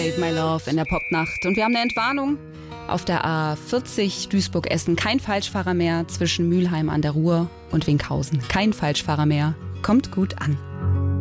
Save My Love in der Popnacht. Und wir haben eine Entwarnung. Auf der A40 Duisburg-Essen kein Falschfahrer mehr zwischen Mülheim an der Ruhr und Winkhausen. Kein Falschfahrer mehr. Kommt gut an.